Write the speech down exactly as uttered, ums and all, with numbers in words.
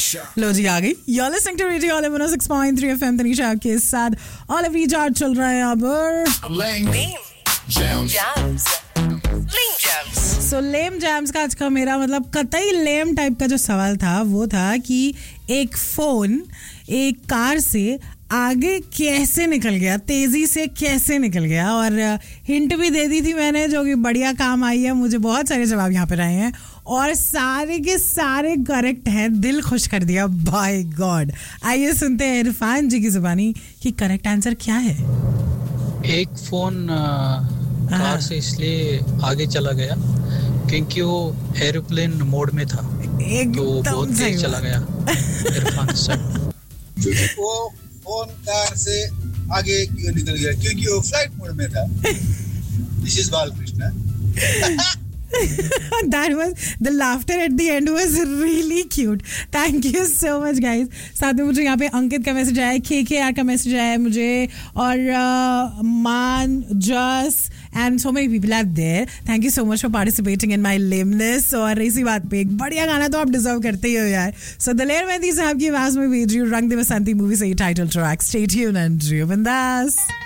लो जी आ गई. You're listening to Radio Olive one oh six point three F M. Tanisha आपके साथ. Olive Recharge चल रहा है यहाँ पर. Lame Jams. Lame Jams. So lame jams का आज का मेरा मतलब कतई lame टाइप का जो सवाल था वो था कि एक फोन एक कार से आगे कैसे निकल गया, तेजी से कैसे निकल गया. और हिंट भी दे दी थी मैंने जो कि बढ़िया काम आई है. मुझे बहुत सारे जवाब यहाँ पे आए हैं और सारे के सारे करेक्ट हैं. दिल खुश कर दिया. Bye God. आइए सुनते हैं इरफान जी की जुबानी कि करेक्ट आंसर क्या है. एक फोन कार से इसलिए आगे चला गया क्योंकि वो एरोप्लेन मोड में था, तो बहुत तेज चला गया. इरफान सर वो फोन कार से आगे क्यों निकल गया क्योंकि वो फ्लाइट मोड में था. This is Balkrishna. That was the laughter at the end was really cute. Thank you so much guys. साथ में मुझे यहाँ पे अंकित का मैसेज आया है, के के आर का मैसेज आया है मुझे, और uh, मान जस and so many people are there. Thank you so much for participating in my lameness. और इसी बात पे एक बढ़िया गाना तो आप डिजर्व करते ही हो यार. So दलेर मेहंदी साहब की आवाज में भेज रही हूँ रंग दे बसंती मूवी से ये title track. Stay tuned and जियो बिंदास.